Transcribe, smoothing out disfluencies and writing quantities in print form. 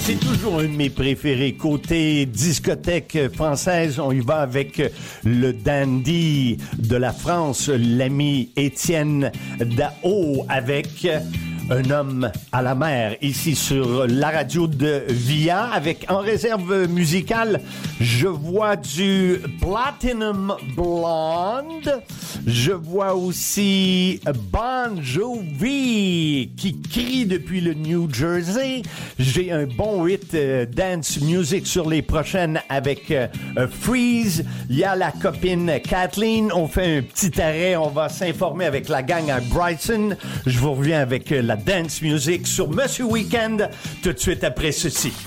C'est toujours un de mes préférés. Côté discothèque française, on y va avec le dandy de la France, l'ami Étienne Dao, avec un homme à la mer, ici sur la radio de VIA, avec en réserve musicale, je vois du Platinum Blonde, je vois aussi Bon Jovi qui crie depuis le New Jersey. J'ai un bon hit dance music sur les prochaines avec Freeze. Il y a la copine Kathleen. On fait un petit arrêt, on va s'informer avec la gang à Brighton. Je vous reviens avec la dance music sur Monsieur Weekend tout de suite après ceci.